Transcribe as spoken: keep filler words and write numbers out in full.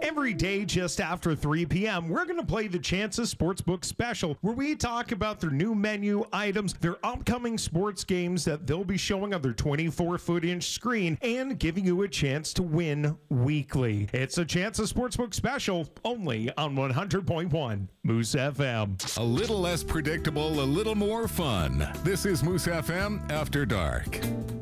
Every day just after three p.m., we're going to play the Chances Sportsbook Special, where we talk about their new menu items, their upcoming sports games that they'll be showing on their twenty-four foot inch screen, and giving you a chance to win weekly. It's a Chances Sportsbook Special, only on one hundred point one Moose F M. A little less predictable, a little more fun. This is Moose F M After Dark.